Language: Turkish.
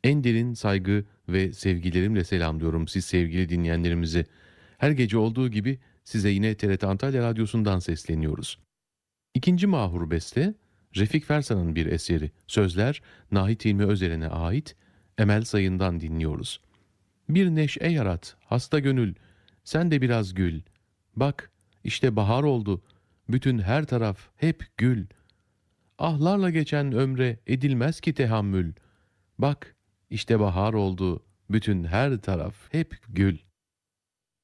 En derin saygı ve sevgilerimle selamlıyorum siz sevgili dinleyenlerimizi. Her gece olduğu gibi size yine TRT Antalya Radyosu'ndan sesleniyoruz. İkinci Mahur Beste, Refik Fersan'ın bir eseri. Sözler Nahit Hilmi Özer'e ait. Emel Sayın'dan dinliyoruz. Bir neşe yarat, hasta gönül, sen de biraz gül. Bak, işte bahar oldu, bütün her taraf hep gül. Ahlarla geçen ömre edilmez ki tehammül. Bak, işte bahar oldu, bütün her taraf hep gül.